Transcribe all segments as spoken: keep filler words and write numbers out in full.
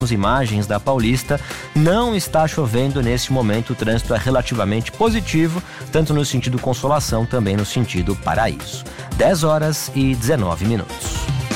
imagens da Paulista, não está chovendo neste momento, o trânsito é relativamente positivo, tanto no sentido Consolação, também no sentido Paraíso. dez horas e dezenove minutos.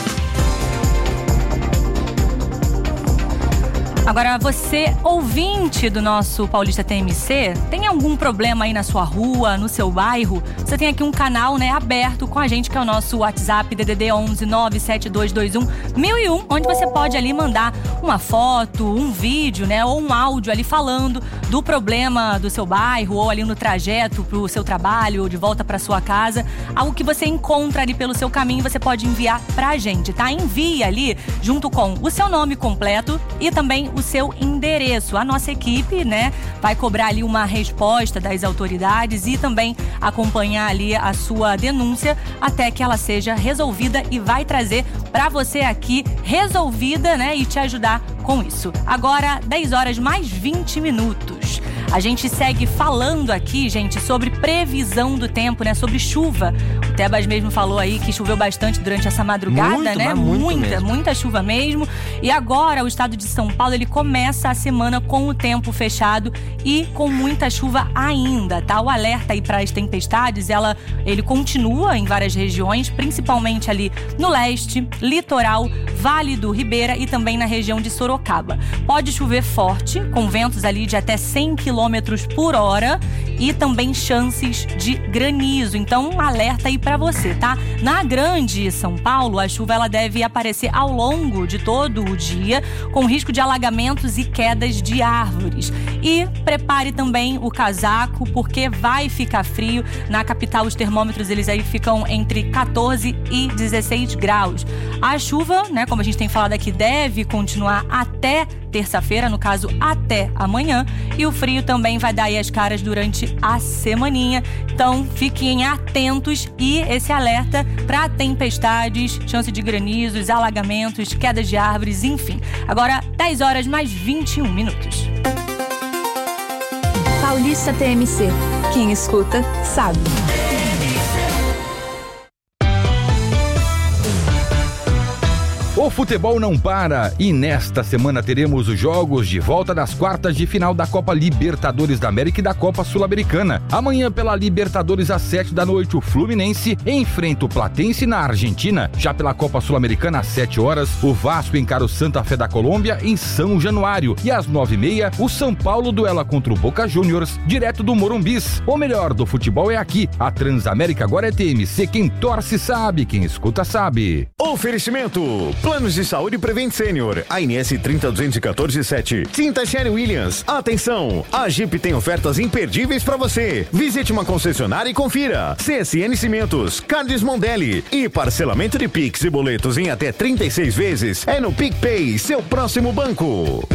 Agora, você, ouvinte do nosso Paulista T M C, tem algum problema aí na sua rua, no seu bairro? Você tem aqui um canal, né, aberto com a gente, que é o nosso WhatsApp, D D D onze nove sete dois dois um mil e um, onde você pode ali mandar uma foto, um vídeo, né, ou um áudio ali falando do problema do seu bairro, ou ali no trajeto pro seu trabalho, ou de volta pra sua casa. Algo que você encontra ali pelo seu caminho, você pode enviar pra gente, tá? Envie ali, junto com o seu nome completo e também o seu endereço. A nossa equipe, né, vai cobrar ali uma resposta das autoridades e também acompanhar ali a sua denúncia até que ela seja resolvida e vai trazer para você aqui resolvida, né, e te ajudar com isso. Agora, dez horas mais vinte minutos. A gente segue falando aqui, gente, sobre previsão do tempo, né? Sobre chuva. O Tebas mesmo falou aí que choveu bastante durante essa madrugada, muito, né? Muito muita, mesmo. muita chuva mesmo. E agora o estado de São Paulo, ele começa a semana com o tempo fechado e com muita chuva ainda, tá? O alerta aí para as tempestades, ela, ele continua em várias regiões, principalmente ali no leste, litoral, Vale do Ribeira e também na região de Sorocaba. Pode chover forte, com ventos ali de até cem quilômetros por hora e também chances de granizo. Então, um alerta aí pra você, tá? Na Grande São Paulo, a chuva ela deve aparecer ao longo de todo o dia, com risco de alagamentos e quedas de árvores. E prepare também o casaco, porque vai ficar frio. Na capital, os termômetros eles aí ficam entre catorze e dezesseis graus. A chuva, né, como a gente tem falado aqui, deve continuar até terça-feira, no caso até amanhã, e o frio também vai dar aí as caras durante a semaninha. Então fiquem atentos e esse alerta para tempestades, chance de granizos, alagamentos, quedas de árvores, enfim. Agora dez horas mais vinte e um minutos. Paulista T M C. Quem escuta sabe. O futebol não para e nesta semana teremos os jogos de volta das quartas de final da Copa Libertadores da América e da Copa Sul-Americana. Amanhã pela Libertadores às sete da noite o Fluminense enfrenta o Platense na Argentina. Já pela Copa Sul-Americana às sete horas o Vasco encara o Santa Fé da Colômbia em São Januário e às nove e meia o São Paulo duela contra o Boca Juniors direto do Morumbis. O melhor do futebol é aqui. A Transamérica agora é T M C. Quem torce sabe, quem escuta sabe. Oferecimento Planos de Saúde Prevent Sênior, A N S trinta duzentos e quatorze sete. Tinta Sherry Williams. Atenção, a Jeep tem ofertas imperdíveis para você. Visite uma concessionária e confira. C S N Cimentos, Cardes Mondelli e parcelamento de Pix e boletos em até trinta e seis vezes é no PicPay, seu próximo banco.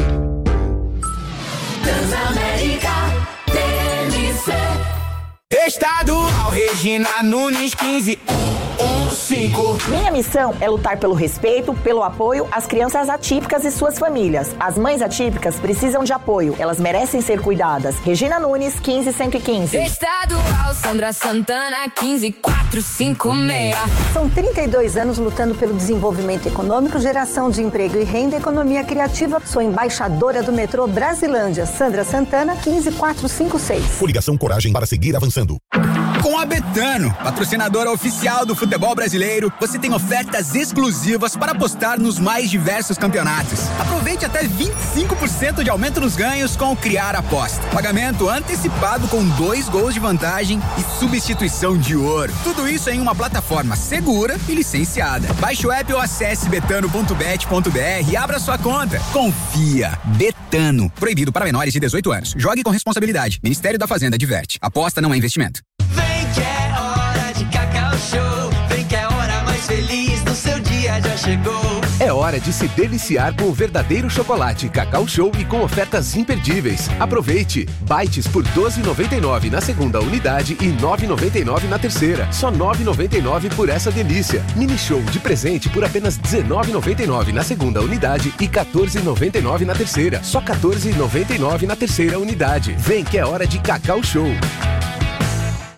Transamérica T M C. Estadual Regina Nunes quinze um cinco. Minha missão é lutar pelo respeito, pelo apoio às crianças atípicas e suas famílias. As mães atípicas precisam de apoio. Elas merecem ser cuidadas. Regina Nunes, quinze cento e quinze. Estadual Sandra Santana, quinze quatrocentos e cinquenta e seis. São trinta e dois anos lutando pelo desenvolvimento econômico, geração de emprego e renda, economia criativa. Sou embaixadora do metrô Brasilândia. Sandra Santana, quinze quatrocentos e cinquenta e seis. Coligação Coragem para seguir avançando. Com a Betano, patrocinadora oficial do futebol brasileiro, você tem ofertas exclusivas para apostar nos mais diversos campeonatos. Aproveite até vinte e cinco por cento de aumento nos ganhos com o Criar Aposta. Pagamento antecipado com dois gols de vantagem e substituição de ouro. Tudo isso em uma plataforma segura e licenciada. Baixe o app ou acesse betano ponto bet ponto br e abra sua conta. Confia. Betano. Proibido para menores de dezoito anos. Jogue com responsabilidade. Ministério da Fazenda adverte. Aposta não é investimento. Vem que é hora de Cacau Show. Vem que é a hora mais feliz do seu dia já chegou. É hora de se deliciar com o verdadeiro chocolate Cacau Show e com ofertas imperdíveis. Aproveite! Bites por doze reais e noventa e nove centavos na segunda unidade e nove reais e noventa e nove centavos na terceira. Só nove reais e noventa e nove centavos por essa delícia. Mini Show de presente por apenas dezenove reais e noventa e nove centavos na segunda unidade e quatorze reais e noventa e nove centavos na terceira. Só quatorze reais e noventa e nove centavos na terceira unidade. Vem que é hora de Cacau Show. P S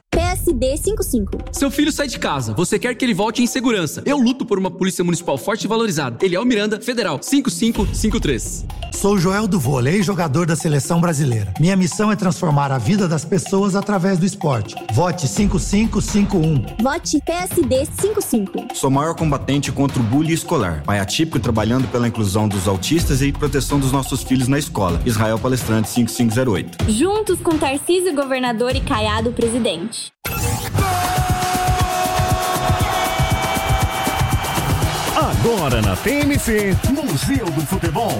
S D cinquenta e cinco. Seu filho sai de casa, você quer que ele volte em segurança. Eu luto por uma polícia municipal forte e valorizada. Eliel Miranda, Federal, cinco cinco cinco três. Sou Joel do Vôlei, jogador da Seleção Brasileira. Minha missão é transformar a vida das pessoas através do esporte. Vote cinco cinco cinco um. Vote P S D cinquenta e cinco. Sou o maior combatente contra o bullying escolar. Pai atípico trabalhando pela inclusão dos autistas e proteção dos nossos filhos na escola. Israel Palestrante cinco cinco zero oito. Juntos com Tarcísio Governador e Caiado Presidente. Agora na T M C, Museu do Futebol.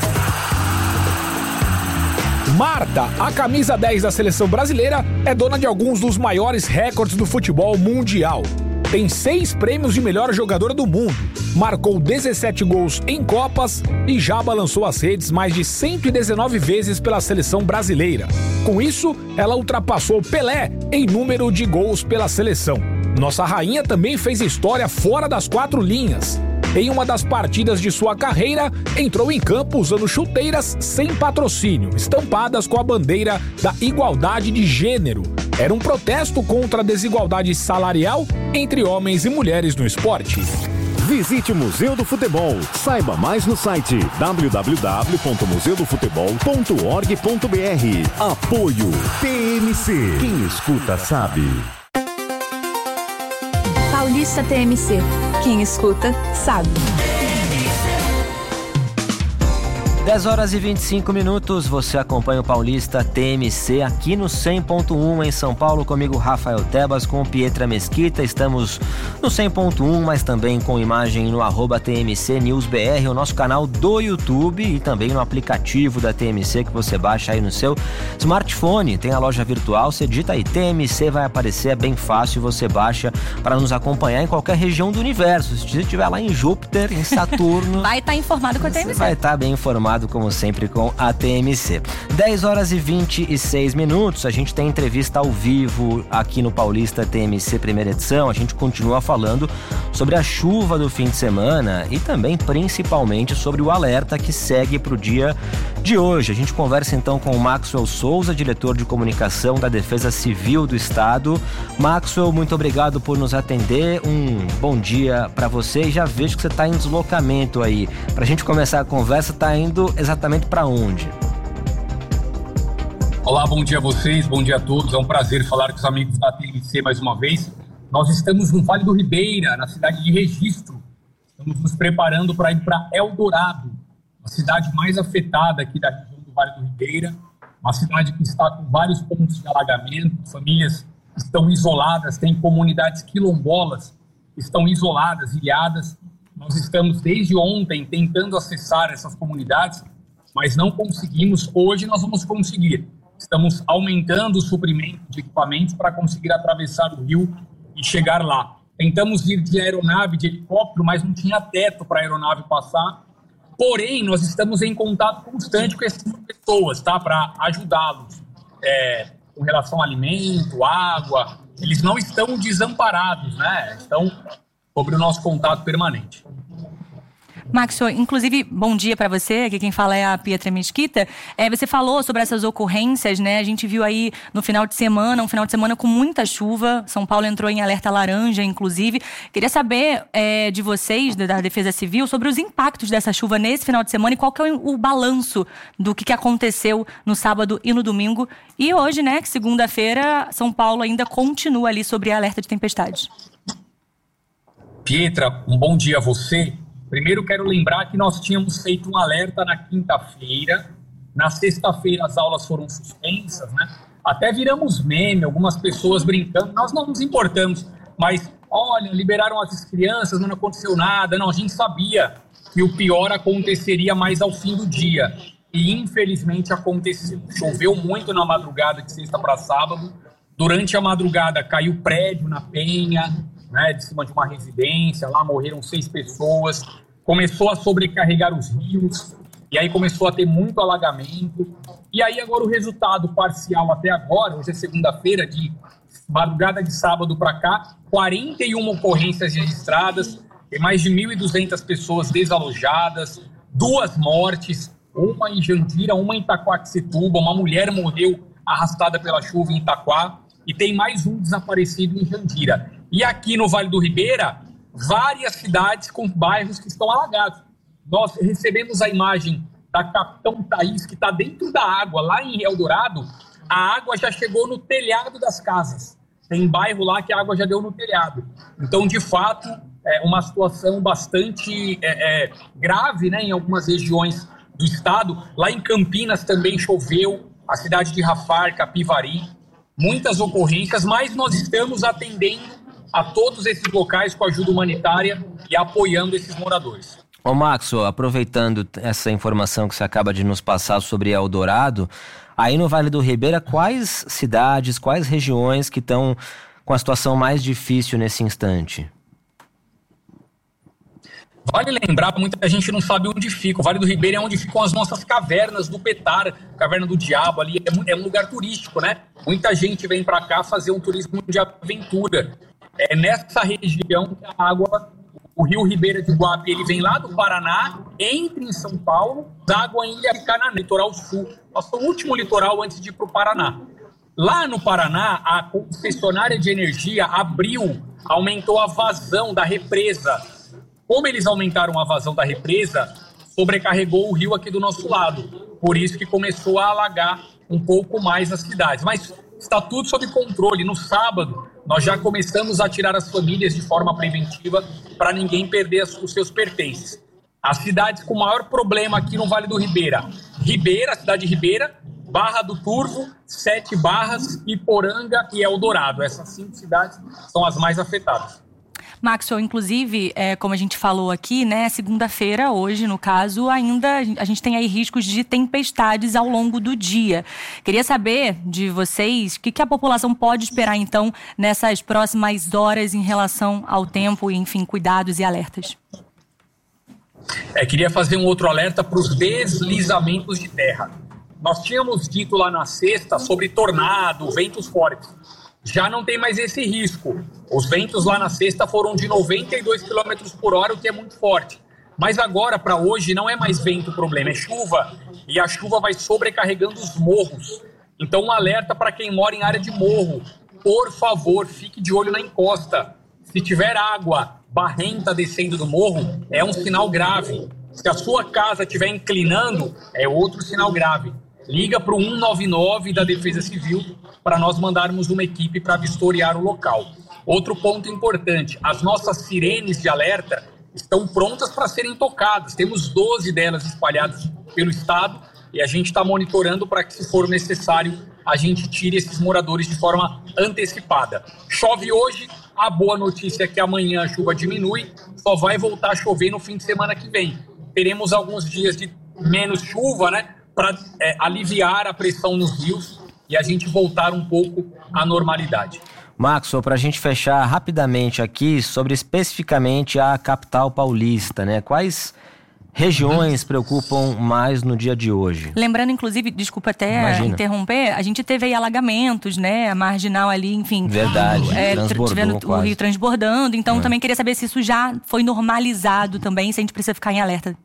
Marta, a camisa dez da seleção brasileira, é dona de alguns dos maiores recordes do futebol mundial. Tem seis prêmios de melhor jogadora do mundo, marcou dezessete gols em Copas e já balançou as redes mais de cento e dezenove vezes pela seleção brasileira. Com isso, ela ultrapassou Pelé em número de gols pela seleção. Nossa rainha também fez história fora das quatro linhas. Em uma das partidas de sua carreira, entrou em campo usando chuteiras sem patrocínio, estampadas com a bandeira da igualdade de gênero. Era um protesto contra a desigualdade salarial entre homens e mulheres no esporte. Visite o Museu do Futebol. Saiba mais no site w w w ponto museu do futebol ponto org ponto b r. Apoio T M C. Quem escuta sabe. Paulista T M C. Quem escuta, sabe. dez horas e vinte e cinco minutos, você acompanha o Paulista T M C aqui no cem ponto um em São Paulo, comigo Rafael Tebas, com Pietra Mesquita. Estamos no cem ponto um, mas também com imagem no arroba T M C News B R, o nosso canal do YouTube, e também no aplicativo da T M C que você baixa aí no seu smartphone. Tem a loja virtual, você digita aí T M C, vai aparecer, é bem fácil, você baixa para nos acompanhar em qualquer região do universo. Se você estiver lá em Júpiter, em Saturno, vai estar informado com a T M C. Vai estar bem informado, como sempre, com a T M C. dez horas e vinte e seis minutos, a gente tem entrevista ao vivo aqui no Paulista T M C primeira edição. A gente continua falando sobre a chuva do fim de semana e também, principalmente, sobre o alerta que segue para o dia de hoje. A gente conversa então com o Maxwell Souza, diretor de comunicação da Defesa Civil do Estado. Maxwell, muito obrigado por nos atender. Um bom dia para você. E já vejo que você está em deslocamento aí. Para a gente começar a conversa, está indo exatamente para onde? Olá, bom dia a vocês, bom dia a todos. É um prazer falar com os amigos da T M C mais uma vez. Nós estamos no Vale do Ribeira, na cidade de Registro. Estamos nos preparando para ir para Eldorado, a cidade mais afetada aqui da região do Vale do Ribeira. Uma cidade que está com vários pontos de alagamento, famílias estão isoladas, tem comunidades quilombolas que estão isoladas, ilhadas. Nós estamos desde ontem tentando acessar essas comunidades, mas não conseguimos. Hoje nós vamos conseguir. Estamos aumentando o suprimento de equipamentos para conseguir atravessar o rio e chegar lá. Tentamos ir de aeronave, de helicóptero, mas não tinha teto para a aeronave passar. Porém, nós estamos em contato constante com essas pessoas, tá? Para ajudá-los é, com relação a alimento, água. Eles não estão desamparados, né? Estão sobre o nosso contato permanente. Maxwell, inclusive, bom dia para você, aqui quem fala é a Pietra Mesquita. É, você falou sobre essas ocorrências, né? A gente viu aí no final de semana, um final de semana com muita chuva. São Paulo entrou em alerta laranja, inclusive. Queria saber é, de vocês, da Defesa Civil, sobre os impactos dessa chuva nesse final de semana e qual que é o, o balanço do que, que aconteceu no sábado e no domingo. E hoje, né, que segunda-feira, São Paulo ainda continua ali sobre alerta de tempestades. Pietra, um bom dia a você. Primeiro quero lembrar que nós tínhamos feito um alerta na quinta-feira. Na sexta-feira as aulas foram suspensas, né? Até viramos meme, algumas pessoas brincando. Nós não nos importamos, mas olha, liberaram as crianças, não aconteceu nada. Não, a gente sabia que o pior aconteceria mais ao fim do dia. E infelizmente aconteceu. Choveu muito na madrugada de sexta para sábado. Durante a madrugada caiu prédio na Penha, né, de cima de uma residência, lá morreram seis pessoas, começou a sobrecarregar os rios, e aí começou a ter muito alagamento, e aí agora o resultado parcial até agora, hoje é segunda-feira, de madrugada de sábado para cá, quarenta e uma ocorrências registradas, tem mais de mil e duzentas pessoas desalojadas, duas mortes, uma em Jandira, uma em Itaquaquecetuba, uma mulher morreu arrastada pela chuva em Itaquá. e tem mais um desaparecido em Jandira. E aqui no Vale do Ribeira, várias cidades com bairros que estão alagados. Nós recebemos a imagem da Capitão Thaís, que está dentro da água, lá em Eldorado. A água já chegou no telhado das casas. Tem bairro lá que a água já deu no telhado. Então, de fato, é uma situação bastante é, é, grave, né, em algumas regiões do estado. Lá em Campinas também choveu, a cidade de Rafar, Capivari, muitas ocorrências, mas nós estamos atendendo a todos esses locais com ajuda humanitária e apoiando esses moradores. Ô Maxo, aproveitando essa informação que você acaba de nos passar sobre Eldorado, aí no Vale do Ribeira, quais cidades, quais regiões que estão com a situação mais difícil nesse instante? Vale lembrar, muita gente não sabe onde fica. O Vale do Ribeira é onde ficam as nossas cavernas do Petar, Caverna do Diabo, ali é um lugar turístico, né? Muita gente vem para cá fazer um turismo de aventura. É nessa região que a água, o rio Ribeira de Guape, ele vem lá do Paraná, entra em São Paulo, dá água em Ilha Canaã, litoral sul. Nosso último litoral antes de ir para o Paraná. Lá no Paraná, a concessionária de energia abriu, aumentou a vazão da represa. Como eles aumentaram a vazão da represa, sobrecarregou o rio aqui do nosso lado. Por isso que começou a alagar um pouco mais as cidades. Mas está tudo sob controle. No sábado, nós já começamos a tirar as famílias de forma preventiva para ninguém perder os seus pertences. As cidades com maior problema aqui no Vale do Ribeira. Ribeira, a cidade de Ribeira, Barra do Turvo, Sete Barras, Iporanga e Eldorado. Essas cinco cidades são as mais afetadas. Maxwell, inclusive, é, como a gente falou aqui, né, segunda-feira, hoje, no caso, ainda a gente tem aí riscos de tempestades ao longo do dia. Queria saber de vocês o que, que a população pode esperar, então, nessas próximas horas em relação ao tempo e, enfim, cuidados e alertas. É, queria fazer um outro alerta para os deslizamentos de terra. Nós tínhamos dito lá na sexta sobre tornado, ventos fortes. Já não tem mais esse risco. Os ventos lá na sexta foram de noventa e dois quilômetros por hora, o que é muito forte. Mas agora, para hoje, não é mais vento o problema, é chuva. E a chuva vai sobrecarregando os morros. Então, um alerta para quem mora em área de morro. Por favor, fique de olho na encosta. Se tiver água barrenta descendo do morro, é um sinal grave. Se a sua casa estiver inclinando, é outro sinal grave. Liga para o um nove nove da Defesa Civil para nós mandarmos uma equipe para vistoriar o local. Outro ponto importante, as nossas sirenes de alerta estão prontas para serem tocadas. Temos doze delas espalhadas pelo estado e a gente está monitorando para que, se for necessário, a gente tire esses moradores de forma antecipada. Chove hoje, a boa notícia é que amanhã a chuva diminui, só vai voltar a chover no fim de semana que vem. Teremos alguns dias de menos chuva, né? Para é, aliviar a pressão nos rios e a gente voltar um pouco à normalidade. Maxwell, para a gente fechar rapidamente aqui sobre especificamente a capital paulista, né? Quais regiões preocupam mais no dia de hoje? Lembrando, inclusive, desculpa até Imagina. interromper, a gente teve aí alagamentos, né? A marginal ali, enfim. Verdade, é, transbordou o rio transbordando. Então, é. também queria saber se isso já foi normalizado também, se a gente precisa ficar em alerta.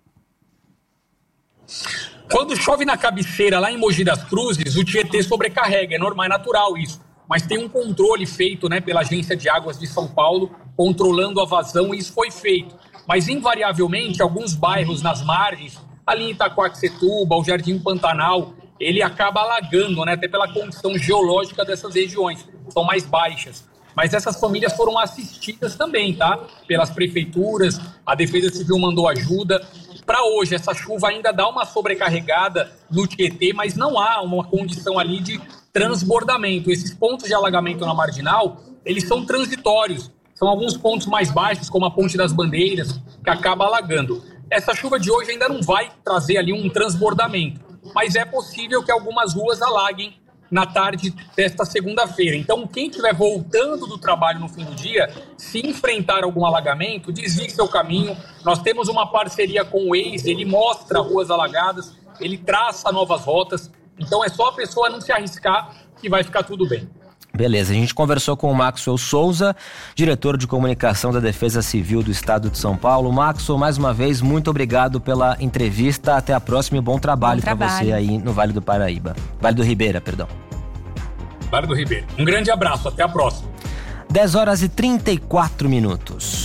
Quando chove na cabeceira, lá em Mogi das Cruzes, o Tietê sobrecarrega, é normal, é natural isso. Mas tem um controle feito, né, pela Agência de Águas de São Paulo, controlando a vazão, e isso foi feito. Mas, invariavelmente, alguns bairros nas margens, ali em Itaquaquecetuba, o Jardim Pantanal, ele acaba alagando, né, até pela condição geológica dessas regiões, são mais baixas. Mas essas famílias foram assistidas também, tá? Pelas prefeituras, a Defesa Civil mandou ajuda. Para hoje, essa chuva ainda dá uma sobrecarregada no Tietê, mas não há uma condição ali de transbordamento. Esses pontos de alagamento na marginal, eles são transitórios. São alguns pontos mais baixos, como a Ponte das Bandeiras, que acaba alagando. Essa chuva de hoje ainda não vai trazer ali um transbordamento, mas é possível que algumas ruas alaguem na tarde desta segunda-feira. Então, quem estiver voltando do trabalho no fim do dia, se enfrentar algum alagamento, desvie seu caminho. Nós temos uma parceria com o Waze, ele mostra ruas alagadas, ele traça novas rotas. Então, é só a pessoa não se arriscar que vai ficar tudo bem. Beleza, a gente conversou com o Maxwell Souza, diretor de comunicação da Defesa Civil do Estado de São Paulo. Maxwell, mais uma vez, muito obrigado pela entrevista. Até a próxima e bom trabalho, bom trabalho. para você aí no Vale do Paraíba. Vale do Ribeira, perdão. Vale do Ribeira. Um grande abraço, até a próxima. dez horas e trinta e quatro minutos.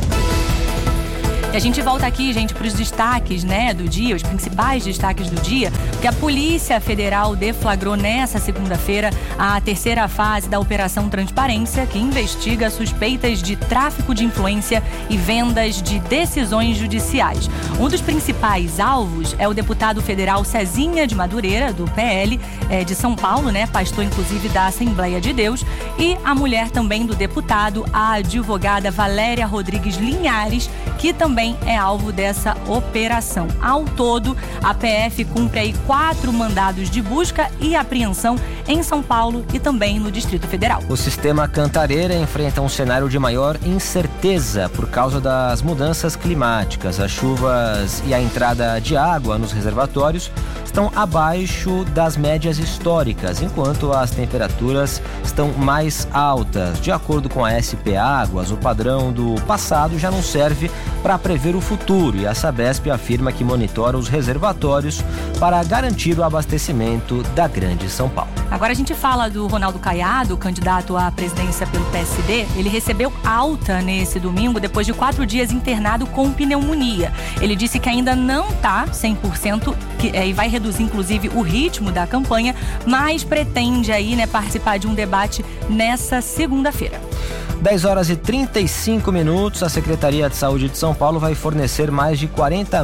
E a gente volta aqui, gente, para os destaques, né, do dia, os principais destaques do dia, porque a Polícia Federal deflagrou nessa segunda-feira a terceira fase da Operação Transparência, que investiga suspeitas de tráfico de influência e vendas de decisões judiciais. Um dos principais alvos é o deputado federal Cezinha de Madureira, do P L é, de São Paulo, né, pastor inclusive da Assembleia de Deus, e a mulher também do deputado, a advogada Valéria Rodrigues Linhares, que também é alvo dessa operação. Ao todo, a P F cumpre aí quatro mandados de busca e apreensão em São Paulo e também no Distrito Federal. O sistema Cantareira enfrenta um cenário de maior incerteza por causa das mudanças climáticas. As chuvas e a entrada de água nos reservatórios estão abaixo das médias históricas, enquanto as temperaturas estão mais altas. De acordo com a S P Águas, o padrão do passado já não serve para prever o futuro e a Sabesp afirma que monitora os reservatórios para garantir o abastecimento da Grande São Paulo. Agora a gente fala do Ronaldo Caiado, candidato à presidência pelo P S D. Ele recebeu alta nesse domingo depois de quatro dias internado com pneumonia. Ele disse que ainda não está cem por cento que, é, e vai reduzir inclusive o ritmo da campanha, mas pretende aí, né, participar de um debate nessa segunda-feira. dez horas e trinta e cinco minutos, a Secretaria de Saúde de São Paulo vai fornecer mais de quarenta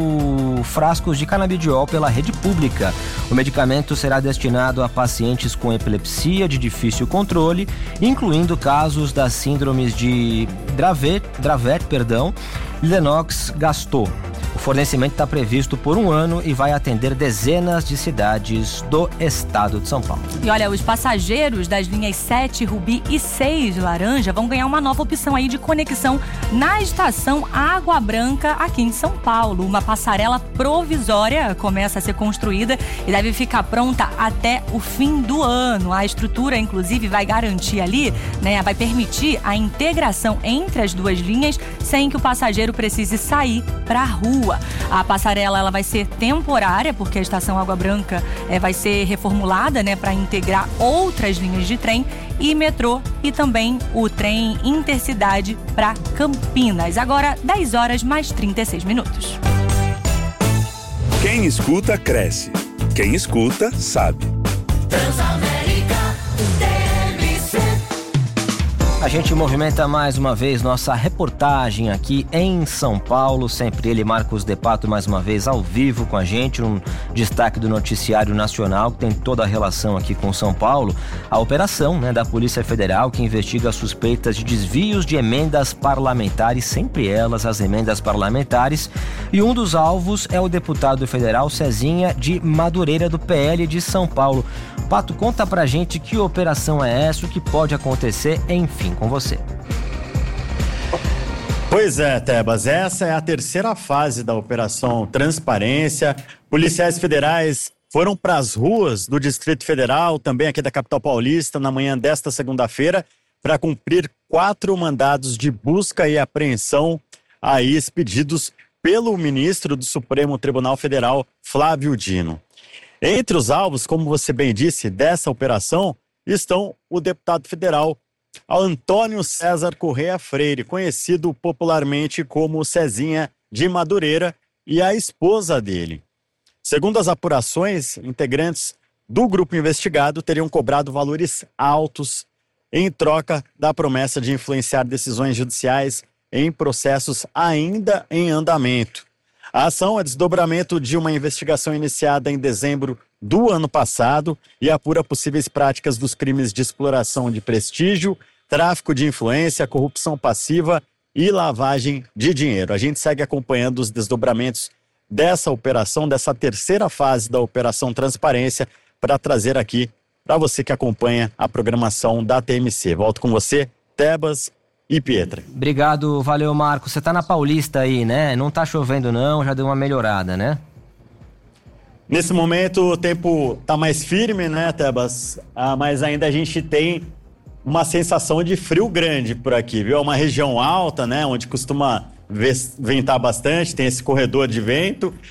mil frascos de canabidiol pela rede pública. O medicamento será destinado a pacientes com epilepsia de difícil controle, incluindo casos das síndromes de Dravet, Dravet perdão, e Lennox-Gastaut. O fornecimento está previsto por um ano e vai atender dezenas de cidades do estado de São Paulo. E olha, os passageiros das linhas sete, Rubi e seis, Laranja, vão ganhar uma nova opção aí de conexão na estação Água Branca, aqui em São Paulo. Uma passarela provisória começa a ser construída e deve ficar pronta até o fim do ano. A estrutura, inclusive, vai garantir ali, né, vai permitir a integração entre as duas linhas sem que o passageiro precise sair para a rua. A passarela ela vai ser temporária, porque a estação Água Branca é, vai ser reformulada, né, para integrar outras linhas de trem e metrô e também o trem intercidade para Campinas. Agora, dez horas mais trinta e seis minutos. Quem escuta, cresce. Quem escuta, sabe. A gente movimenta mais uma vez nossa reportagem aqui em São Paulo, sempre ele, Marcos De Pato, mais uma vez ao vivo com a gente, um destaque do noticiário nacional que tem toda a relação aqui com São Paulo, a operação, né, da Polícia Federal que investiga suspeitas de desvios de emendas parlamentares, sempre elas, as emendas parlamentares, e um dos alvos é o deputado federal Cezinha de Madureira, do P L de São Paulo. Pato, conta pra gente que operação é essa, o que pode acontecer, enfim, com você. Pois é, Tebas, essa é a terceira fase da Operação Transparência. Policiais federais foram para as ruas do Distrito Federal, também aqui da capital paulista, na manhã desta segunda-feira, para cumprir quatro mandados de busca e apreensão aí expedidos pelo ministro do Supremo Tribunal Federal, Flávio Dino. Entre os alvos, como você bem disse, dessa operação, estão o deputado federal Antônio César Correia Freire, conhecido popularmente como Cezinha de Madureira, e a esposa dele. Segundo as apurações, integrantes do grupo investigado teriam cobrado valores altos em troca da promessa de influenciar decisões judiciais em processos ainda em andamento. A ação é desdobramento de uma investigação iniciada em dezembro do ano passado e apura possíveis práticas dos crimes de exploração de prestígio, tráfico de influência, corrupção passiva e lavagem de dinheiro. A gente segue acompanhando os desdobramentos dessa operação, dessa terceira fase da Operação Transparência, para trazer aqui para você que acompanha a programação da T M C. Volto com você, Tebas e Pietra. Obrigado, valeu, Marcos. Você tá na Paulista aí, né? Não tá chovendo não, já deu uma melhorada, né? Nesse momento o tempo tá mais firme, né, Tebas? Ah, mas ainda a gente tem uma sensação de frio grande por aqui, viu? É uma região alta, né, onde costuma ventar bastante, tem esse corredor de vento.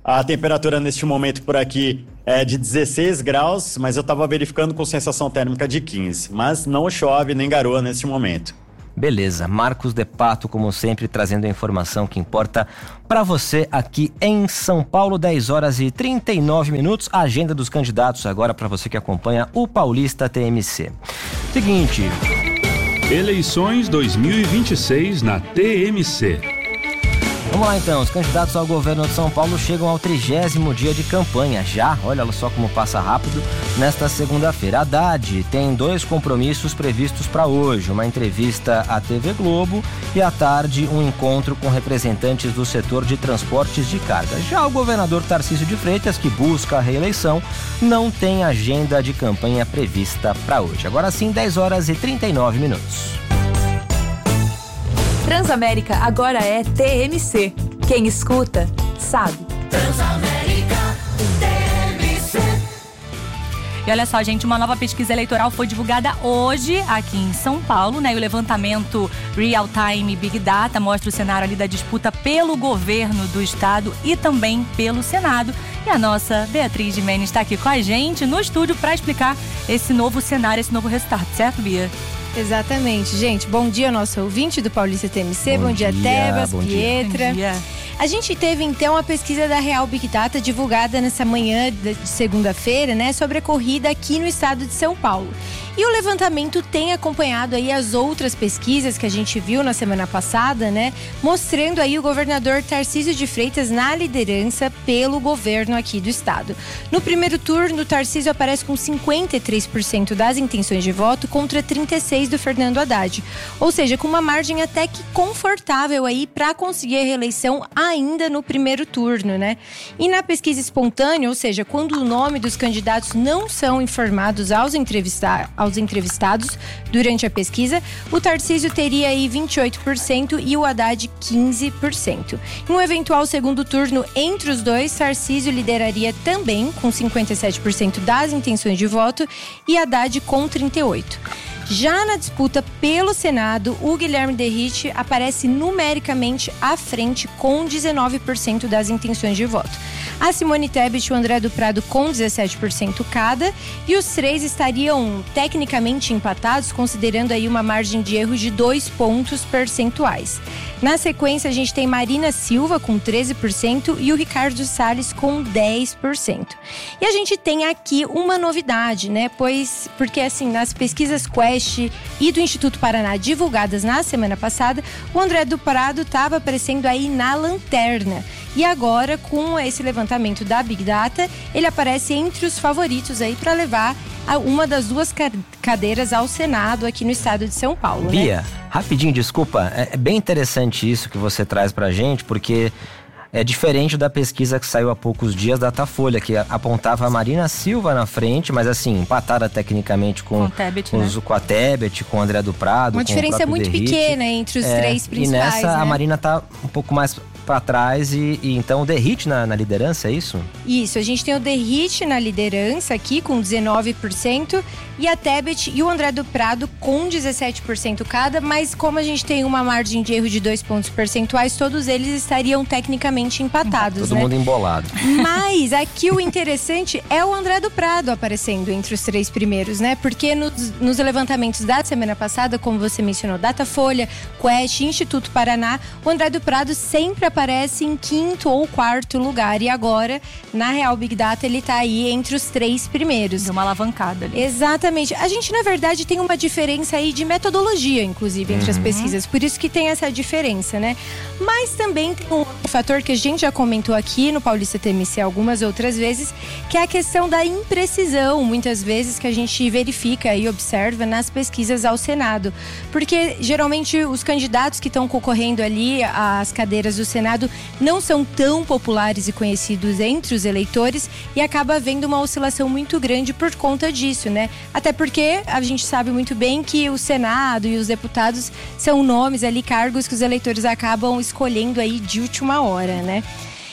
A temperatura neste momento por aqui é de dezesseis graus, mas eu estava verificando com sensação térmica de quinze. Mas não chove nem garoa neste momento. Beleza, Marcos de Pato, como sempre, trazendo a informação que importa para você aqui em São Paulo, dez horas e trinta e nove minutos. A agenda dos candidatos agora para você que acompanha o Paulista T M C. Seguinte. Eleições dois mil e vinte e seis na T M C. Vamos lá então, os candidatos ao governo de São Paulo chegam ao trigésimo dia de campanha já, olha só como passa rápido, nesta segunda-feira. Haddad tem dois compromissos previstos para hoje, uma entrevista à T V Globo e à tarde um encontro com representantes do setor de transportes de carga. Já o governador Tarcísio de Freitas, que busca a reeleição, não tem agenda de campanha prevista para hoje. Agora sim, dez horas e trinta e nove minutos. Transamérica agora é T M C. Quem escuta, sabe. Transamérica T M C. E olha só, gente, uma nova pesquisa eleitoral foi divulgada hoje aqui em São Paulo, né? E o levantamento Real Time Big Data mostra o cenário ali da disputa pelo governo do estado e também pelo Senado. E a nossa Beatriz Gimenez está aqui com a gente no estúdio para explicar esse novo cenário, esse novo resultado, certo, Bia? Exatamente, gente. Bom dia, nosso ouvinte do Paulista T M C. Bom, bom dia, dia, Tebas, bom Pietra. Bom dia. A gente teve, então, a pesquisa da Real Big Data divulgada nessa manhã de segunda-feira, né, sobre a corrida aqui no estado de São Paulo. E o levantamento tem acompanhado aí as outras pesquisas que a gente viu na semana passada, né, mostrando aí o governador Tarcísio de Freitas na liderança pelo governo aqui do estado. No primeiro turno, o Tarcísio aparece com cinquenta e três por cento das intenções de voto contra trinta e seis por cento do Fernando Haddad. Ou seja, com uma margem até que confortável aí para conseguir a reeleição ainda no primeiro turno, né? E na pesquisa espontânea, ou seja, quando o nome dos candidatos não são informados aos, entrevista- aos entrevistados durante a pesquisa, o Tarcísio teria aí vinte e oito por cento e o Haddad quinze por cento. Em um eventual segundo turno entre os dois, Tarcísio lideraria também com cinquenta e sete por cento das intenções de voto e Haddad com trinta e oito por cento. Já na disputa pelo Senado, o Guilherme Derrite aparece numericamente à frente com dezenove por cento das intenções de voto. A Simone Tebet e o André do Prado com dezessete por cento cada, e os três estariam tecnicamente empatados, considerando aí uma margem de erro de dois pontos percentuais. Na sequência, a gente tem Marina Silva com treze por cento e o Ricardo Salles com dez por cento. E a gente tem aqui uma novidade, né? Pois, porque assim, nas pesquisas Quest e do Instituto Paraná divulgadas na semana passada, o André do Prado estava aparecendo aí na lanterna. E agora, com esse levantamento da Big Data, ele aparece entre os favoritos aí para levar uma das duas cadeiras ao Senado aqui no estado de São Paulo. Bia, né? Rapidinho, desculpa, é bem interessante isso que você traz pra gente, porque é diferente da pesquisa que saiu há poucos dias da Datafolha, que apontava a Marina Silva na frente, mas assim, empatada tecnicamente com, com, Tebet, os, né? com a Tebet, com o André do Prado. Uma com diferença o muito Derrite. pequena entre os é, três principais. E nessa né? a Marina tá um pouco mais para trás e, e então o Derrite na, na liderança, é isso? Isso, a gente tem o Derrite na liderança aqui com dezenove por cento e a Tebet e o André do Prado com dezessete por cento cada, mas como a gente tem uma margem de erro de dois pontos percentuais, todos eles estariam tecnicamente empatados. Todo né? mundo embolado. Mas aqui o interessante é o André do Prado aparecendo entre os três primeiros, né? Porque nos, nos levantamentos da semana passada, como você mencionou, Datafolha, Quest, Instituto Paraná, o André do Prado sempre aparece aparece em quinto ou quarto lugar. E agora, na Real Big Data, ele tá aí entre os três primeiros. Deu uma alavancada ali. Exatamente. A gente, na verdade, tem uma diferença aí de metodologia, inclusive, entre uhum. as pesquisas. Por isso que tem essa diferença, né? Mas também tem um fator que a gente já comentou aqui no Paulista T M C algumas outras vezes, que é a questão da imprecisão, muitas vezes, que a gente verifica e observa nas pesquisas ao Senado. Porque, geralmente, os candidatos que estão concorrendo ali às cadeiras do Senado não são tão populares e conhecidos entre os eleitores e acaba havendo uma oscilação muito grande por conta disso, né? Até porque a gente sabe muito bem que o Senado e os deputados são nomes ali, cargos que os eleitores acabam escolhendo aí de última hora, né?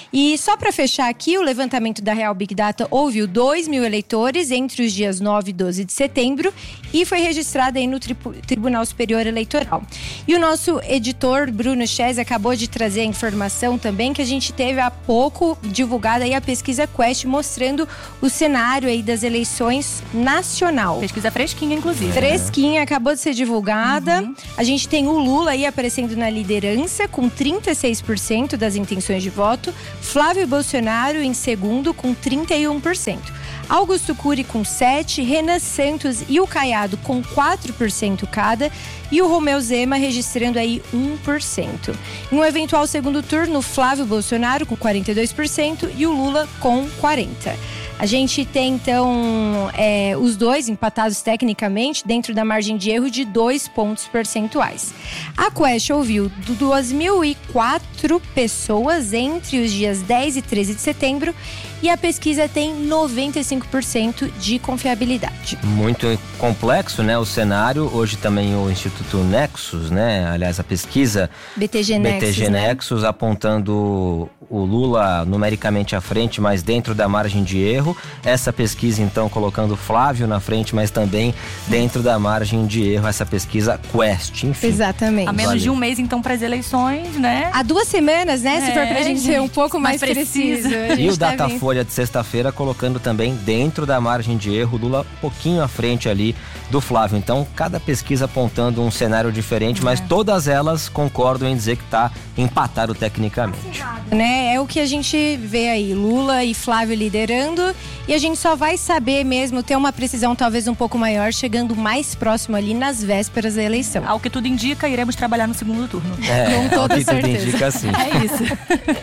E só para fechar aqui, o levantamento da Real Big Data ouviu dois mil eleitores entre os dias nove e doze de setembro e foi registrado aí no tri- Tribunal Superior Eleitoral. E o nosso editor Bruno Chese acabou de trazer a informação também que a gente teve há pouco divulgada aí a pesquisa Quest mostrando o cenário aí das eleições nacional. Pesquisa fresquinha, inclusive. Fresquinha, acabou de ser divulgada. Uhum. A gente tem o Lula aí aparecendo na liderança com trinta e seis por cento das intenções de voto. Flávio Bolsonaro em segundo com trinta e um por cento. Augusto Cury com sete por cento, Renan Santos e o Caiado com quatro por cento cada e o Romeu Zema registrando aí um por cento. Em um eventual segundo turno, Flávio Bolsonaro com quarenta e dois por cento e o Lula com quarenta por cento. A gente tem, então, é, os dois empatados tecnicamente dentro da margem de erro de dois pontos percentuais. A Quest ouviu duas mil e quatro pessoas entre os dias dez e treze de setembro e a pesquisa tem noventa e cinco por cento de confiabilidade. Muito complexo, né, o cenário. Hoje também o Instituto Nexus, né, aliás, a pesquisa B T G Nexus, B T G né? Nexus apontando o Lula numericamente à frente, mas dentro da margem de erro. Essa pesquisa, então, colocando o Flávio na frente, mas também dentro da margem de erro, essa pesquisa Quest, enfim. Exatamente. A menos Valeu. de um mês, então, para as eleições, né? Há duas semanas, né? É, se for pra gente ser um pouco mais, mais preciso. E o tá Datafolha de sexta-feira colocando também dentro da margem de erro, Lula um pouquinho à frente ali do Flávio. Então, cada pesquisa apontando um cenário diferente, é. mas todas elas concordam em dizer que está empatado tecnicamente. Né? É o que a gente vê aí, Lula e Flávio liderando, e a gente só vai saber mesmo, ter uma precisão talvez um pouco maior, chegando mais próximo ali nas vésperas da eleição. Ao que tudo indica, iremos trabalhar no segundo turno. É, com toda ao que certeza. Tudo indica, sim. É isso.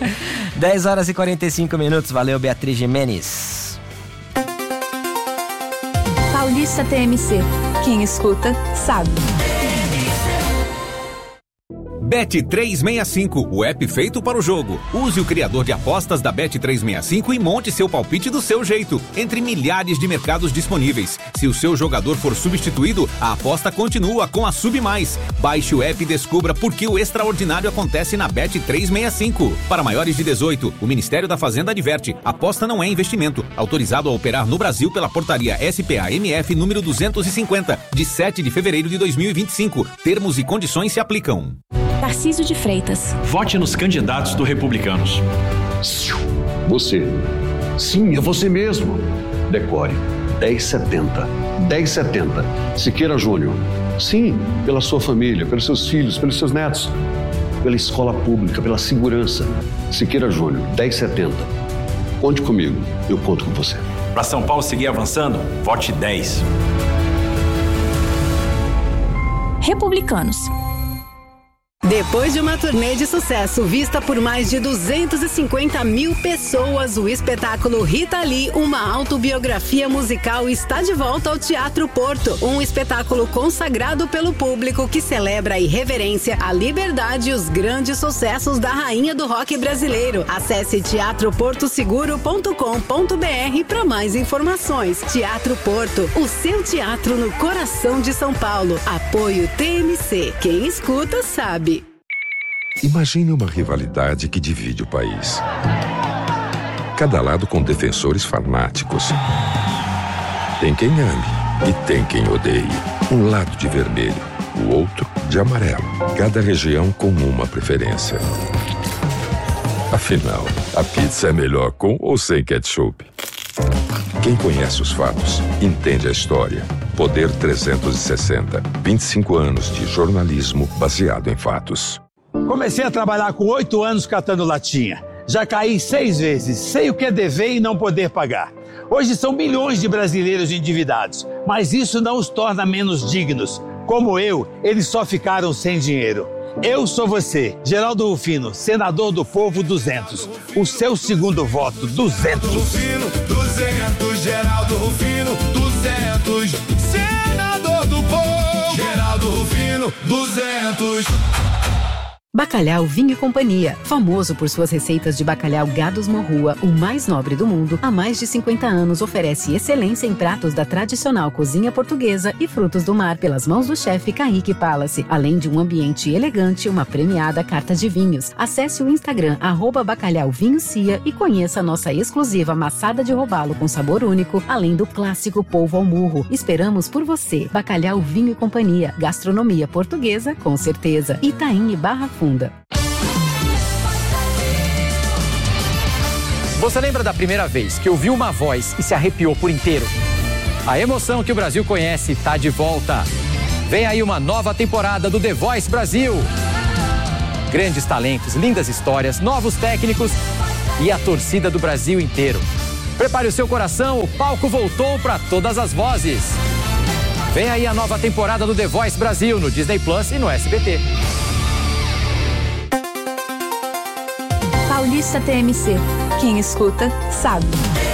dez horas e quarenta e cinco minutos, valeu Beatriz Jimenez. Paulista T M C. Quem escuta, sabe. Bet trezentos e sessenta e cinco, o app feito para o jogo. Use o criador de apostas da Bet trezentos e sessenta e cinco e monte seu palpite do seu jeito, entre milhares de mercados disponíveis. Se o seu jogador for substituído, a aposta continua com a Sub Mais. Baixe o app e descubra por que o extraordinário acontece na Bet trezentos e sessenta e cinco. Para maiores de dezoito, o Ministério da Fazenda adverte: aposta não é investimento. Autorizado a operar no Brasil pela portaria S P A M F número duzentos e cinquenta, de sete de fevereiro de dois mil e vinte e cinco. Termos e condições se aplicam. Tarcísio de Freitas. Vote nos candidatos do Republicanos. Você. Sim, é você mesmo. Decore dez setenta. dez setenta. Siqueira Júnior. Sim, pela sua família, pelos seus filhos, pelos seus netos. Pela escola pública, pela segurança. Siqueira Júnior, dez setenta. Conte comigo, eu conto com você. Para São Paulo seguir avançando, vote dez. Republicanos. Depois de uma turnê de sucesso vista por mais de duzentas e cinquenta mil pessoas, o espetáculo Rita Lee, uma autobiografia musical, está de volta ao Teatro Porto. Um espetáculo consagrado pelo público que celebra a irreverência, a liberdade e os grandes sucessos da rainha do rock brasileiro. Acesse teatro porto seguro ponto com ponto b r para mais informações. Teatro Porto, o seu teatro no coração de São Paulo. Apoio T M C. Quem escuta sabe. Imagine uma rivalidade que divide o país. Cada lado com defensores fanáticos. Tem quem ame e tem quem odeie. Um lado de vermelho, o outro de amarelo. Cada região com uma preferência. Afinal, a pizza é melhor com ou sem ketchup? Quem conhece os fatos, entende a história. Poder trezentos e sessenta. vinte e cinco anos de jornalismo baseado em fatos. Comecei a trabalhar com oito anos catando latinha. Já caí seis vezes, sei o que é dever e não poder pagar. Hoje são milhões de brasileiros endividados, mas isso não os torna menos dignos. Como eu, eles só ficaram sem dinheiro. Eu sou você, Geraldo Rufino, senador do Povo duzentos. O seu segundo voto, duzentos. Rufino, duzentos, Geraldo Rufino, duzentos. Senador do Povo, Geraldo Rufino, duzentos. Bacalhau Vinho e Companhia, famoso por suas receitas de bacalhau Gados Morrua, o mais nobre do mundo, há mais de cinquenta anos oferece excelência em pratos da tradicional cozinha portuguesa e frutos do mar pelas mãos do chefe Kaique Palace, além de um ambiente elegante e uma premiada carta de vinhos. Acesse o Instagram arroba Bacalhau Vinho Cia e conheça a nossa exclusiva maçada de robalo com sabor único, além do clássico polvo ao murro. Esperamos por você. Bacalhau Vinho e Companhia, gastronomia portuguesa com certeza. Itaim e Barra Funda. Você lembra da primeira vez que ouviu uma voz e se arrepiou por inteiro? A emoção que o Brasil conhece está de volta. Vem aí uma nova temporada do The Voice Brasil. Grandes talentos, lindas histórias, novos técnicos e a torcida do Brasil inteiro. Prepare o seu coração, o palco voltou para todas as vozes. Vem aí a nova temporada do The Voice Brasil no Disney Plus e no S B T. Paulista T M C. Quem escuta, sabe.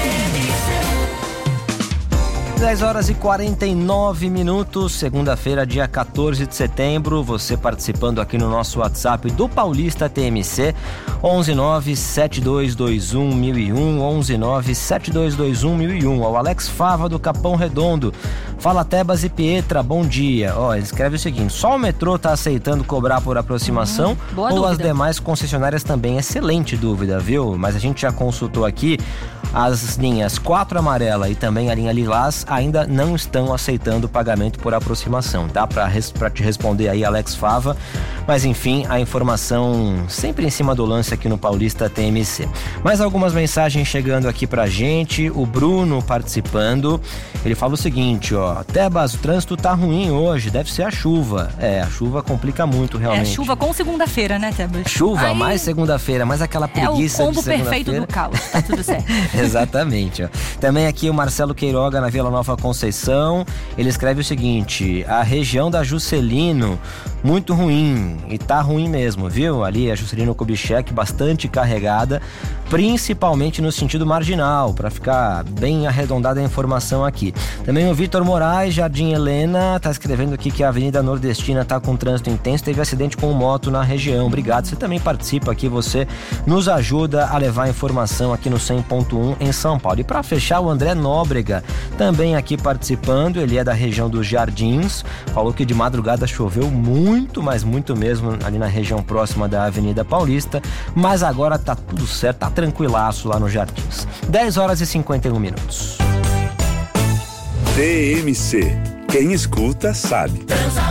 dez horas e quarenta e nove minutos, segunda-feira, dia quatorze de setembro, você participando aqui no nosso WhatsApp do Paulista T M C, onze nove sete dois dois um mil e um, onze nove sete dois dois um mil e um. O Alex Fava do Capão Redondo. Fala, Tebas e Pietra, bom dia. Ó, ele escreve o seguinte: só o metrô está aceitando cobrar por aproximação, hum, ou dúvida. As demais concessionárias também? Excelente dúvida, viu? Mas a gente já consultou aqui, as linhas quatro amarela e também a linha lilás ainda não estão aceitando o pagamento por aproximação, tá? Para res, para te responder aí, Alex Fava. Mas enfim, a informação sempre em cima do lance aqui no Paulista T M C. Mais algumas mensagens chegando aqui pra gente. O Bruno participando. Ele fala o seguinte, ó: Tebas, o trânsito tá ruim hoje, deve ser a chuva. É, a chuva complica muito realmente. É chuva com segunda-feira, né, Tebas? Chuva, aí, mais segunda-feira, mais aquela preguiça. É o combo de segunda-feira. Perfeito do caos, tá tudo certo. Exatamente, ó. Também aqui o Marcelo Queiroga na Vila Nova Conceição. Ele escreve o seguinte: a região da Juscelino muito ruim, e tá ruim mesmo, viu? Ali a Juscelino Kubitschek bastante carregada, principalmente no sentido marginal, para ficar bem arredondada a informação aqui. Também o Vitor Moraes, Jardim Helena, tá escrevendo aqui que a Avenida Nordestina tá com trânsito intenso, teve acidente com moto na região. Obrigado, você também participa aqui, você nos ajuda a levar a informação aqui no cem ponto um em São Paulo. E para fechar, o André Nóbrega também aqui participando, ele é da região dos Jardins, falou que de madrugada choveu muito, mas muito mesmo ali na região próxima da Avenida Paulista, mas agora tá tudo certo, tá tranquilaço lá nos Jardins. dez horas e cinquenta e um minutos. T M C. Quem escuta, sabe.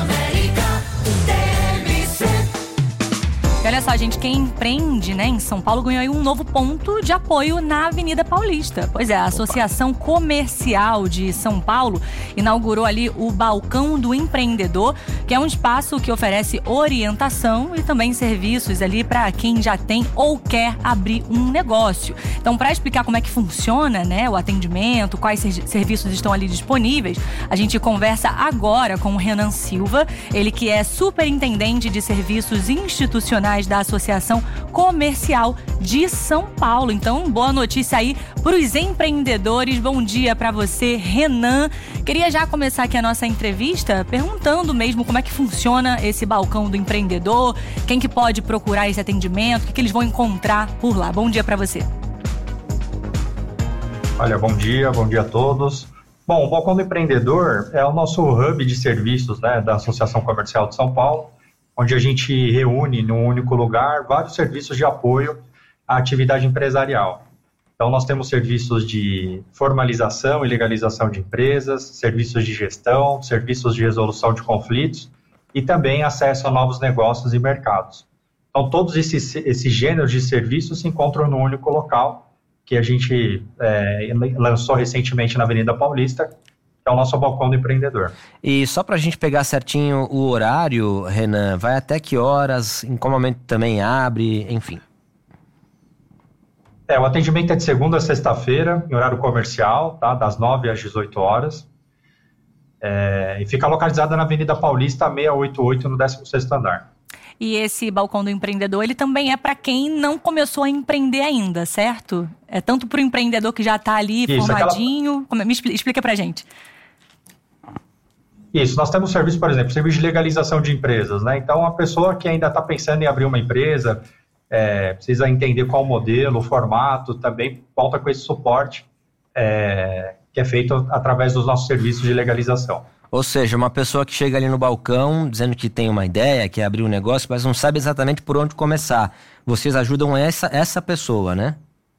Olha só, gente, quem empreende, né, em São Paulo ganhou aí um novo ponto de apoio na Avenida Paulista. Pois é, a Associação Comercial de São Paulo inaugurou ali o Balcão do Empreendedor, que é um espaço que oferece orientação e também serviços ali para quem já tem ou quer abrir um negócio. Então, para explicar como é que funciona, né, o atendimento, quais serviços estão ali disponíveis, a gente conversa agora com o Renan Silva, ele que é superintendente de serviços institucionais da Associação Comercial de São Paulo. Então, boa notícia aí para os empreendedores. Bom dia para você, Renan. Queria já começar aqui a nossa entrevista perguntando mesmo como é que funciona esse balcão do empreendedor, quem que pode procurar esse atendimento, o que, que eles vão encontrar por lá. Bom dia para você. Olha, bom dia, bom dia a todos. Bom, o Balcão do Empreendedor é o nosso hub de serviços, né, da Associação Comercial de São Paulo, onde a gente reúne num único lugar vários serviços de apoio à atividade empresarial. Então, nós temos serviços de formalização e legalização de empresas, serviços de gestão, serviços de resolução de conflitos e também acesso a novos negócios e mercados. Então, todos esses, esses gêneros de serviços se encontram num único local, que a gente é, lançou recentemente na Avenida Paulista, é o nosso Balcão do Empreendedor. E só para a gente pegar certinho o horário, Renan, vai até que horas, em qual momento também abre, enfim? É, o atendimento é de segunda a sexta-feira, em horário comercial, tá? Das nove às dezoito horas. É, e fica localizada na Avenida Paulista, seiscentos e oitenta e oito, no décimo sexto andar. E esse Balcão do Empreendedor, ele também é para quem não começou a empreender ainda, certo? É tanto para o empreendedor que já está ali, isso, formadinho. Aquela... Me explica para a gente. Isso, nós temos serviço, por exemplo, serviço de legalização de empresas, né? Então, a pessoa que ainda está pensando em abrir uma empresa, é, precisa entender qual o modelo, o formato, também volta com esse suporte é, que é feito através dos nossos serviços de legalização. Ou seja, uma pessoa que chega ali no balcão dizendo que tem uma ideia, quer abrir um negócio, mas não sabe exatamente por onde começar. Vocês ajudam essa, essa pessoa, né?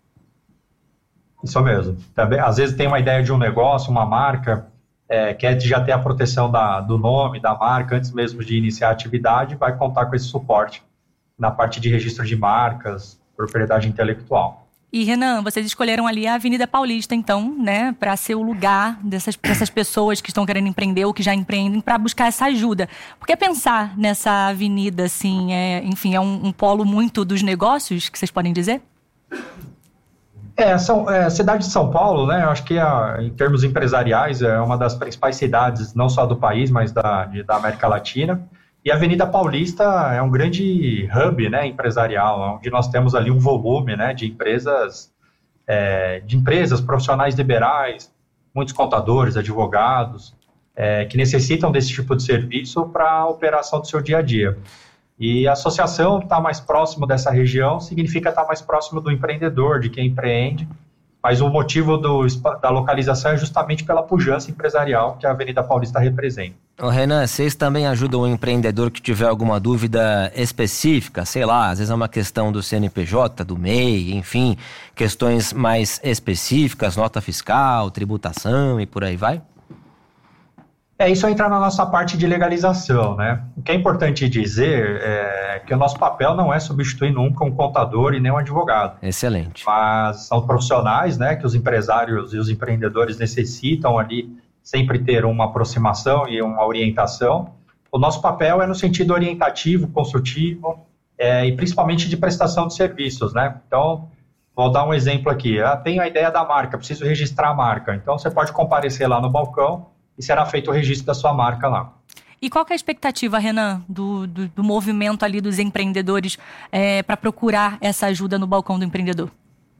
Isso mesmo. Também, às vezes tem uma ideia de um negócio, uma marca, é, quer já ter a proteção da, do nome, da marca, antes mesmo de iniciar a atividade, vai contar com esse suporte na parte de registro de marcas, propriedade intelectual. E, Renan, vocês escolheram ali a Avenida Paulista, então, né, para ser o lugar dessas, dessas pessoas que estão querendo empreender ou que já empreendem, para buscar essa ajuda. Porque pensar nessa avenida, assim, é, enfim, é um, um polo muito dos negócios, que vocês podem dizer? É, são, é, a cidade de São Paulo, né, eu acho que a, em termos empresariais é uma das principais cidades, não só do país, mas da, de, da América Latina. E a Avenida Paulista é um grande hub, né, empresarial, onde nós temos ali um volume, né, de empresas, é, de empresas profissionais liberais, muitos contadores, advogados, é, que necessitam desse tipo de serviço para a operação do seu dia a dia. E a associação estar mais próximo dessa região significa estar mais próximo do empreendedor, de quem empreende, mas o motivo do, da localização é justamente pela pujança empresarial que a Avenida Paulista representa. Ô Renan, vocês também ajudam o empreendedor que tiver alguma dúvida específica, sei lá, às vezes é uma questão do C N P J, do M E I, enfim, questões mais específicas, nota fiscal, tributação e por aí vai? É, isso entra na nossa parte de legalização, né? O que é importante dizer é que o nosso papel não é substituir nunca um contador e nem um advogado. Excelente. Mas são profissionais, né, que os empresários e os empreendedores necessitam ali sempre ter uma aproximação e uma orientação. O nosso papel é no sentido orientativo, consultivo é, e principalmente de prestação de serviços, né? Então, vou dar um exemplo aqui. Eu tenho a ideia da marca, preciso registrar a marca. Então, você pode comparecer lá no balcão e será feito o registro da sua marca lá. E qual que é a expectativa, Renan, do, do, do movimento ali dos empreendedores é, para procurar essa ajuda no balcão do empreendedor?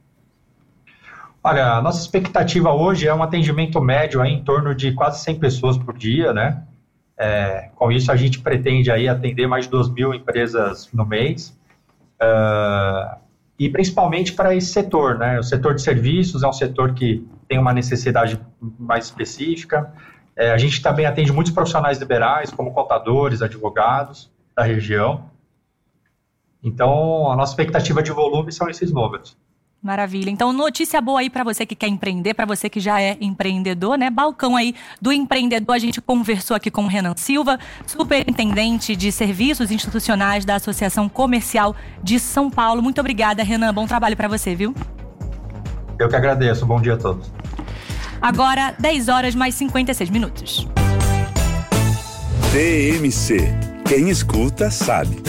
Olha, a nossa expectativa hoje é um atendimento médio aí em torno de quase cem pessoas por dia, né? É, com isso, a gente pretende aí atender mais de duas mil empresas no mês. Uh, e principalmente para esse setor, né? O setor de serviços é um setor que tem uma necessidade mais específica. É, a gente também atende muitos profissionais liberais, como contadores, advogados da região. Então, a nossa expectativa de volume são esses números. Maravilha. Então, notícia boa aí para você que quer empreender, para você que já é empreendedor, né? Balcão aí do empreendedor. A gente conversou aqui com o Renan Silva, superintendente de serviços institucionais da Associação Comercial de São Paulo. Muito obrigada, Renan. Bom trabalho para você, viu? Eu que agradeço. Bom dia a todos. Agora, dez horas mais cinquenta e seis minutos. T M C. Quem escuta, sabe.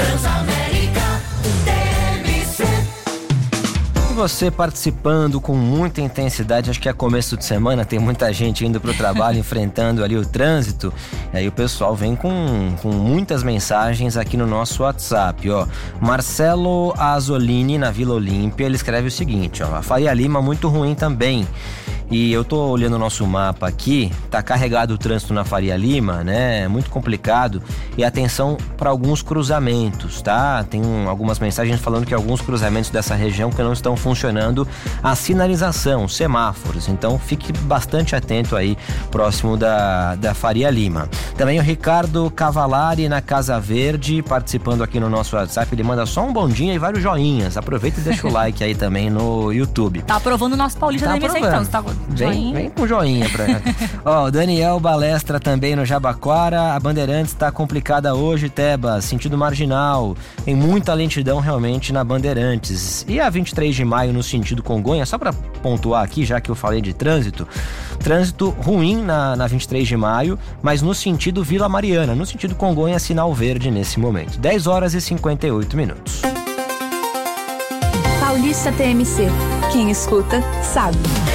E você participando com muita intensidade, acho que é começo de semana, tem muita gente indo para o trabalho, enfrentando ali o trânsito, e aí o pessoal vem com, com muitas mensagens aqui no nosso WhatsApp, ó. Marcelo Azolini, na Vila Olímpia, ele escreve o seguinte, ó: a Faria Lima muito ruim também. E eu tô olhando o nosso mapa aqui, tá carregado o trânsito na Faria Lima, né? É muito complicado. E atenção para alguns cruzamentos, tá? Tem um, algumas mensagens falando que alguns cruzamentos dessa região que não estão funcionando a sinalização, semáforos. Então fique bastante atento aí, próximo da, da Faria Lima. Também o Ricardo Cavalari, na Casa Verde, participando aqui no nosso WhatsApp. Ele manda só um bom dia e vários joinhas. Aproveita e deixa o like aí também no YouTube. Tá aprovando o nosso Paulista tá da M C, então. Você tá Vem, vem com joinha pra Ó, o Daniel Balestra também no Jabaquara. A Bandeirantes tá complicada hoje, Tebas, sentido marginal. Tem muita lentidão realmente na Bandeirantes. E a vinte e três de maio no sentido Congonha, só pra pontuar aqui, já que eu falei de trânsito. Trânsito ruim na, na vinte e três de maio, mas no sentido Vila Mariana. No sentido Congonha, sinal verde nesse momento. dez horas e cinquenta e oito minutos. Paulista T M C. Quem escuta, sabe.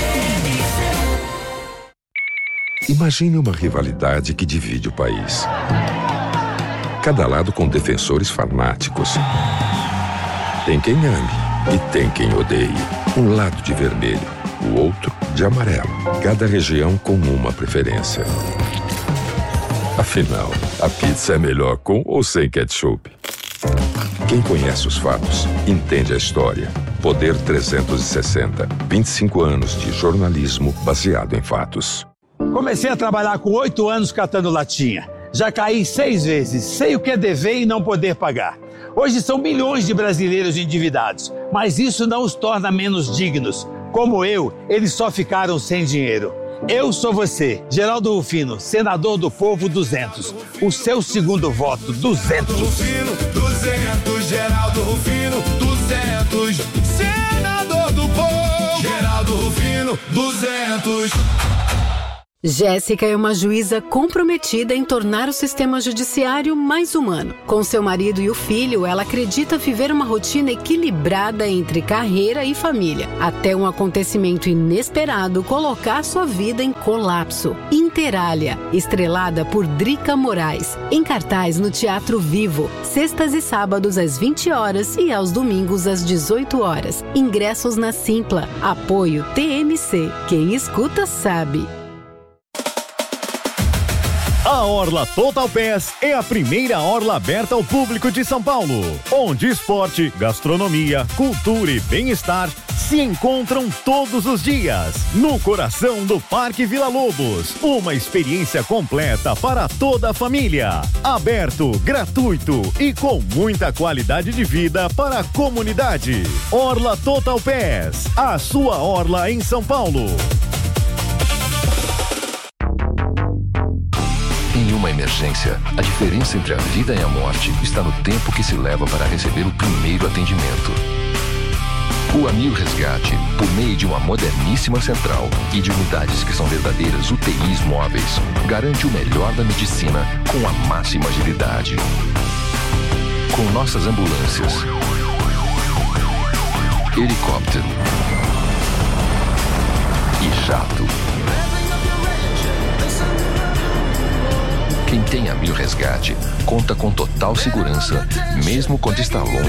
Imagine uma rivalidade que divide o país. Cada lado com defensores fanáticos. Tem quem ame e tem quem odeie. Um lado de vermelho, o outro de amarelo. Cada região com uma preferência. Afinal, a pizza é melhor com ou sem ketchup? Quem conhece os fatos, entende a história. Poder trezentos e sessenta. vinte e cinco anos de jornalismo baseado em fatos. Comecei a trabalhar com oito anos catando latinha. Já caí seis vezes, sei o que é dever e não poder pagar. Hoje são milhões de brasileiros endividados, mas isso não os torna menos dignos. Como eu, eles só ficaram sem dinheiro. Eu sou você, Geraldo Rufino, senador do povo duzentos. O seu segundo voto, duzentos. Rufino, duzentos, Geraldo Rufino, duzentos. Senador do povo, Geraldo Rufino, duzentos. Jéssica é uma juíza comprometida em tornar o sistema judiciário mais humano. Com seu marido e o filho, ela acredita viver uma rotina equilibrada entre carreira e família, até um acontecimento inesperado colocar sua vida em colapso. Interália, estrelada por Drica Moraes, em cartaz no Teatro Vivo, sextas e sábados às vinte horas e aos domingos às dezoito horas. Ingressos na Simpla. Apoio T M C. Quem escuta sabe. A Orla Total Pass é a primeira orla aberta ao público de São Paulo, onde esporte, gastronomia, cultura e bem-estar se encontram todos os dias, no coração do Parque Vila Lobos. Uma experiência completa para toda a família. Aberto, gratuito e com muita qualidade de vida para a comunidade. Orla Total Pass, a sua orla em São Paulo. Em uma emergência, a diferença entre a vida e a morte está no tempo que se leva para receber o primeiro atendimento. O Amil Resgate, por meio de uma moderníssima central e de unidades que são verdadeiras U T Is móveis, garante o melhor da medicina com a máxima agilidade. Com nossas ambulâncias, helicóptero e jato. Quem tem Amil Resgate conta com total segurança, mesmo quando está longe